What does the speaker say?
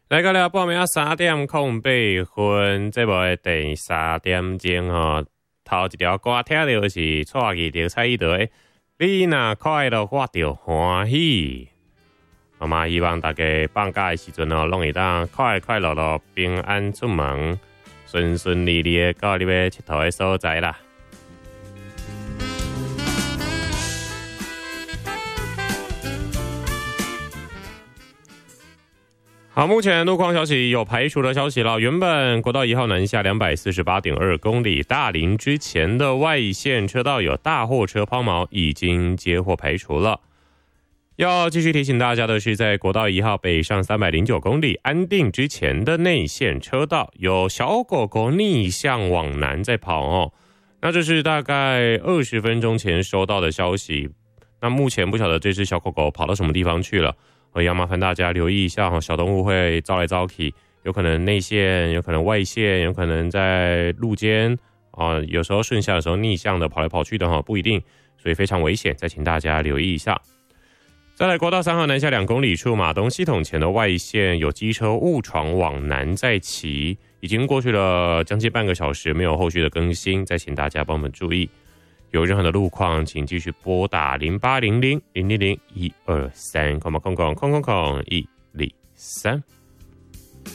来到了报名3:08分，这部的第3点钟吼，头一条歌听到是蔡依林蔡依德的你若快乐我就欢喜。我嘛希望大家放假的时阵哦，拢会当快快乐乐、平安出门，顺顺利利的到你要佚佗的所在啦。好，目前路况消息有排除的消息了。原本国道1号南下248.2公里，大林之前的外线车道有大货车抛锚，已经接获排除了。要继续提醒大家的是，在国道1号北上309公里安定之前的内线车道有小狗狗逆向往南在跑哦。那这是大概20分钟前收到的消息。那目前不晓得这只小狗狗跑到什么地方去了。我要麻烦大家留意一下，小动物会招来招去，有可能内线，有可能外线，有可能在路肩有时候顺下的时候逆向的跑来跑去的不一定，所以非常危险，再请大家留意一下。再来，国道3号南下2公里处马东系统前的外线有机车误闯往南在骑，已经过去了将近半个小时，没有后续的更新，再请大家帮我们注意。有任何的路况，请继续拨打0800-000-123，空123。